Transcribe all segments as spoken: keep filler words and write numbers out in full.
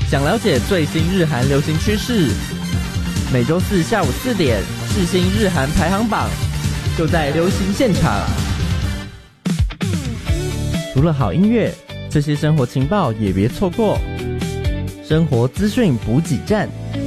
想了解最新日韩流行趋势，每周四下午四点，世新日韩排行榜就在流行现场。除了好音乐，这些生活情报也别错过。生活资讯补给站。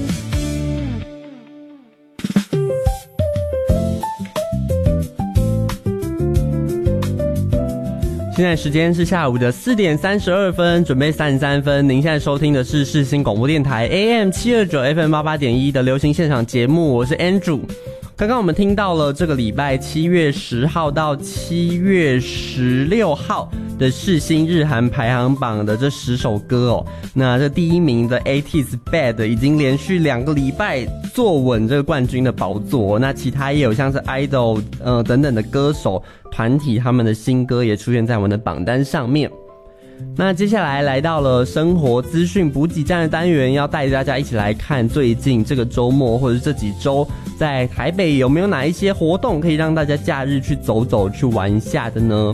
现在时间是下午的四点三十二分，准备三十三分。您现在收听的是世新广播电台 A M 七二九 F M 八八点一 的流行现场节目，我是 Andrew。刚刚我们听到了这个礼拜七月十号到七月十六号的世新日韩排行榜的这十首歌哦。那这第一名的 eighties Bad 已经连续两个礼拜坐稳这个冠军的宝座，那其他也有像是 idol 呃等等的歌手团体，他们的新歌也出现在我们的榜单上面。那接下来来到了生活资讯补给站的单元，要带大家一起来看最近这个周末或者这几周在台北有没有哪一些活动可以让大家假日去走走去玩一下的呢？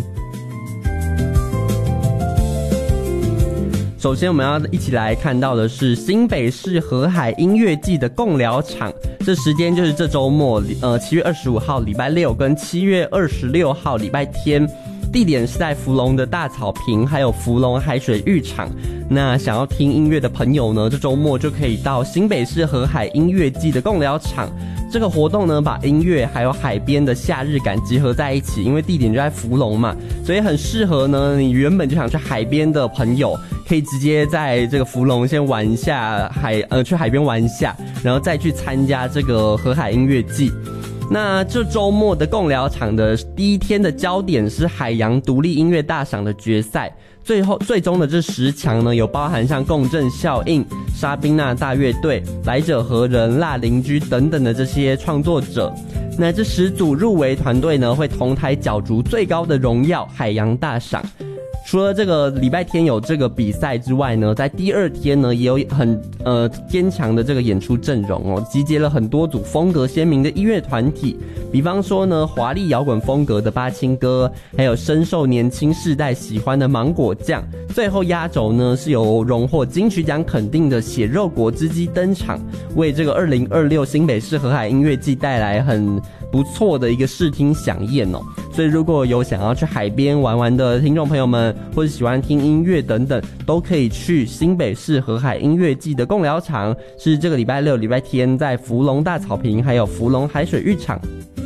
首先我们要一起来看到的是新北市河海音乐季的贡寮场，这时间就是这周末，呃，七月二十五号礼拜六跟七月二十六号礼拜天，地点是在福隆的大草坪，还有福隆海水浴场。那想要听音乐的朋友呢，这周末就可以到新北市河海音乐季的贡寮场。这个活动呢，把音乐还有海边的夏日感结合在一起，因为地点就在福隆嘛，所以很适合呢，你原本就想去海边的朋友，可以直接在这个福隆先玩一下海，呃，去海边玩一下，然后再去参加这个河海音乐季。那这周末的贡寮场的第一天的焦点是海洋独立音乐大赏的决赛，最后最终的这十强呢，有包含像共振效应、沙宾娜大乐队、来者何人、辣邻居等等的这些创作者。那这十组入围团队呢，会同台角逐最高的荣耀海洋大赏。除了这个礼拜天有这个比赛之外呢，在第二天呢也有很呃坚强的这个演出阵容哦，集结了很多组风格鲜明的音乐团体，比方说呢华丽摇滚风格的八青哥，还有深受年轻世代喜欢的芒果酱，最后压轴呢是由荣获金曲奖肯定的血肉果汁机登场，为这个二零二六新北市河海音乐季带来很不错的一个视听飨宴哦。所以如果有想要去海边玩玩的听众朋友们，或者喜欢听音乐等等，都可以去新北市河海音乐季的贡寮场，是这个礼拜六礼拜天在福隆大草坪还有福隆海水浴场。